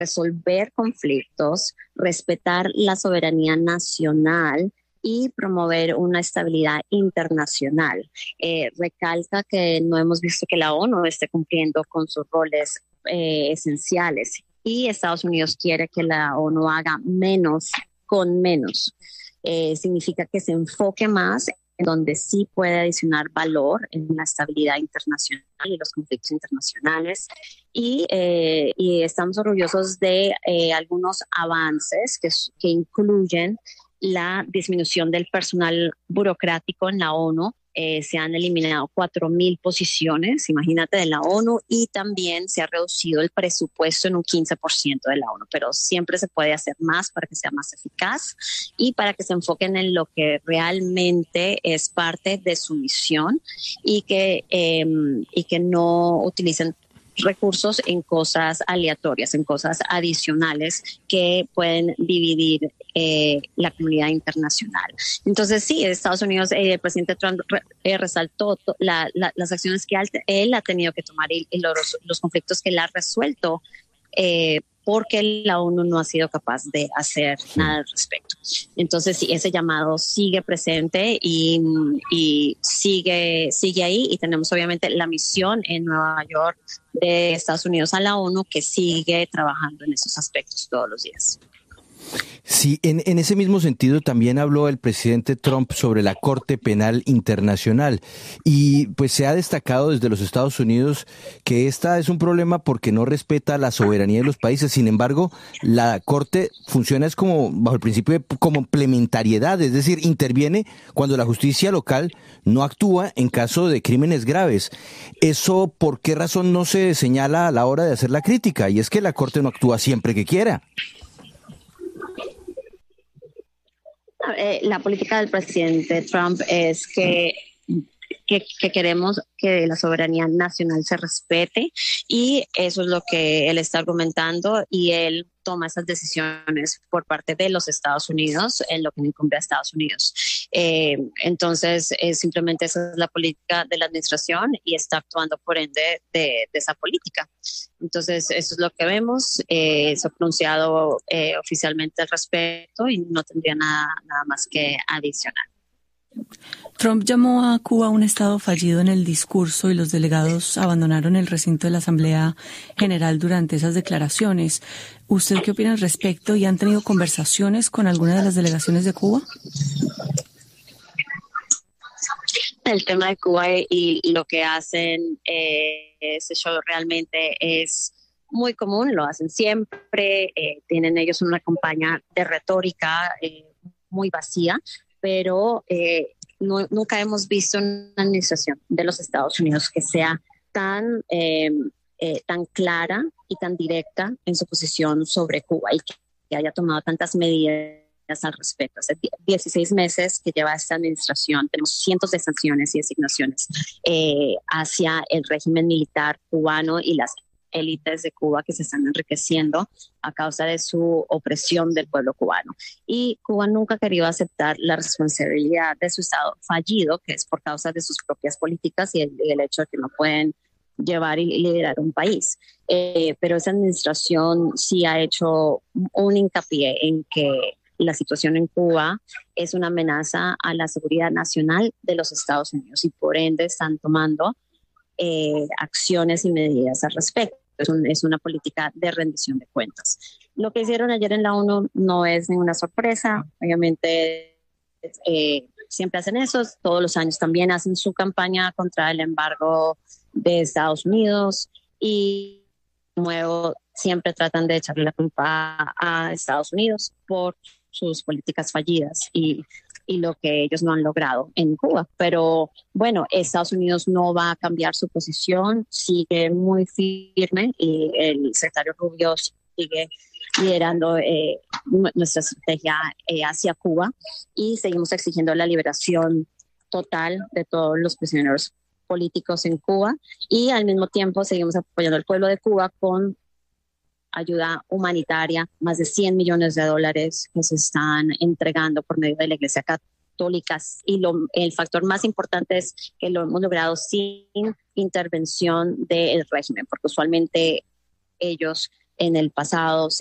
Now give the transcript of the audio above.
resolver conflictos, respetar la soberanía nacional y promover una estabilidad internacional. Recalca que no hemos visto que la ONU esté cumpliendo con sus roles esenciales y Estados Unidos quiere que la ONU haga menos con menos. Significa que se enfoque más en donde sí puede adicionar valor en la estabilidad internacional y los conflictos internacionales. Y estamos orgullosos de algunos avances que incluyen la disminución del personal burocrático en la ONU. Se han eliminado 4,000 posiciones, imagínate, de la ONU, y también se ha reducido el presupuesto en un 15% de la ONU, pero siempre se puede hacer más para que sea más eficaz y para que se enfoquen en lo que realmente es parte de su misión y que no utilicen recursos en cosas aleatorias, en cosas adicionales que pueden dividir la comunidad internacional. Entonces, sí, Estados Unidos, el presidente Trump resaltó las acciones que él ha tenido que tomar y los conflictos que él ha resuelto porque la ONU no ha sido capaz de hacer nada al respecto. Entonces, sí, ese llamado sigue presente y sigue ahí, y tenemos obviamente la misión en Nueva York de Estados Unidos a la ONU que sigue trabajando en esos aspectos todos los días. Sí, en ese mismo sentido también habló el presidente Trump sobre la Corte Penal Internacional y pues se ha destacado desde los Estados Unidos que esta es un problema porque no respeta la soberanía de los países. Sin embargo, la Corte funciona es como bajo el principio de complementariedad, es decir, interviene cuando la justicia local no actúa en caso de crímenes graves. ¿Eso por qué razón no se señala a la hora de hacer la crítica? Y es que la Corte no actúa siempre que quiera. La política del presidente Trump es que queremos que la soberanía nacional se respete, y eso es lo que él está argumentando, y él toma esas decisiones por parte de los Estados Unidos en lo que incumbe a Estados Unidos. Entonces, simplemente esa es la política de la administración y está actuando por ende de esa política. Entonces, eso es lo que vemos. Se ha pronunciado oficialmente al respecto y no tendría nada más que adicionar. Trump llamó a Cuba un estado fallido en el discurso y los delegados abandonaron el recinto de la Asamblea General durante esas declaraciones. ¿Usted qué opina al respecto y han tenido conversaciones con alguna de las delegaciones de Cuba? El tema de Cuba y lo que hacen ese show realmente es muy común, lo hacen siempre, tienen ellos una campaña de retórica muy vacía, pero nunca hemos visto una administración de los Estados Unidos que sea tan clara y tan directa en su posición sobre Cuba y que haya tomado tantas medidas al respecto. Hace 16 meses que lleva esta administración, tenemos cientos de sanciones y designaciones hacia el régimen militar cubano y las élites de Cuba que se están enriqueciendo a causa de su opresión del pueblo cubano. Y Cuba nunca ha querido aceptar la responsabilidad de su Estado fallido, que es por causa de sus propias políticas y el hecho de que no pueden llevar y liderar un país. Pero esa administración sí ha hecho un hincapié en que la situación en Cuba es una amenaza a la seguridad nacional de los Estados Unidos y por ende están tomando acciones y medidas al respecto. Es una política de rendición de cuentas. Lo que hicieron ayer en la ONU no es ninguna sorpresa. Obviamente siempre hacen eso. Todos los años también hacen su campaña contra el embargo de Estados Unidos y de nuevo siempre tratan de echarle la culpa a Estados Unidos por sus políticas fallidas y lo que ellos no han logrado en Cuba. Pero bueno, Estados Unidos no va a cambiar su posición, sigue muy firme y el secretario Rubio sigue liderando nuestra estrategia hacia Cuba y seguimos exigiendo la liberación total de todos los prisioneros políticos en Cuba y al mismo tiempo seguimos apoyando al pueblo de Cuba con ayuda humanitaria, más de $100 millones que se están entregando por medio de la Iglesia Católica. Y el factor más importante es que lo hemos logrado sin intervención del régimen, porque usualmente ellos en el pasado